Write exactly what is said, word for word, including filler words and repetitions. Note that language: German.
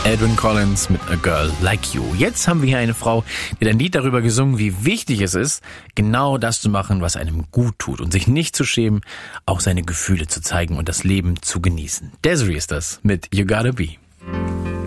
Edwyn Collins mit A Girl Like You. Jetzt haben wir hier eine Frau, die ein Lied darüber gesungen, wie wichtig es ist, genau das zu machen, was einem gut tut und sich nicht zu schämen, auch seine Gefühle zu zeigen und das Leben zu genießen. Desiree ist das mit You Gotta Be.